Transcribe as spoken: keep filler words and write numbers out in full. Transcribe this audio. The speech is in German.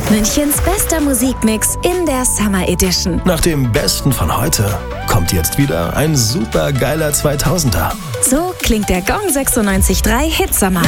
Münchens bester Musikmix in der Summer Edition. Nach dem Besten von heute kommt jetzt wieder ein super geiler zweitausender. So klingt der Gong sechsundneunzig Komma drei Hit Summer.